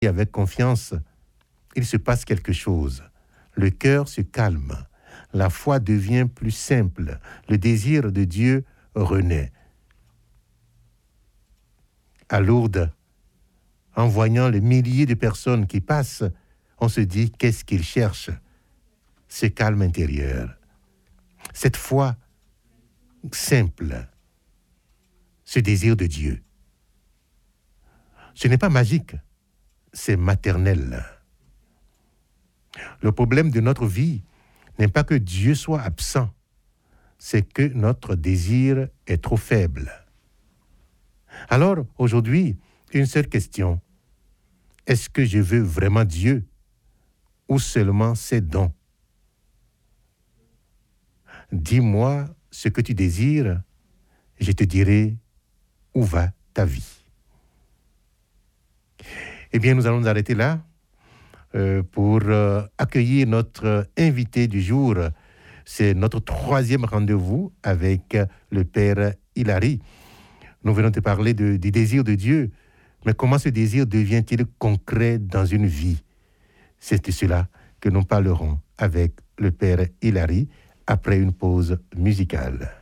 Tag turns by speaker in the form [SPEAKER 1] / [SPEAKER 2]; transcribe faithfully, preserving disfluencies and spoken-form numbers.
[SPEAKER 1] et avec confiance, il se passe quelque chose. Le cœur se calme, la foi devient plus simple, le désir de Dieu renaît. À Lourdes, en voyant les milliers de personnes qui passent, on se dit qu'est-ce qu'ils cherchent? Ce calme intérieur, cette foi simple, ce désir de Dieu. Ce n'est pas magique, c'est maternel. Le problème de notre vie n'est pas que Dieu soit absent, c'est que notre désir est trop faible. Alors, aujourd'hui, une seule question. Est-ce que je veux vraiment Dieu ou seulement ses dons? Dis-moi ce que tu désires, je te dirai où va ta vie. Eh bien, nous allons nous arrêter là euh, pour euh, accueillir notre invité du jour. C'est notre troisième rendez-vous avec le Père Hilary. Nous venons de parler de, du désir de Dieu, mais comment ce désir devient-il concret dans une vie? C'est de cela que nous parlerons avec le Père Hilary après une pause musicale.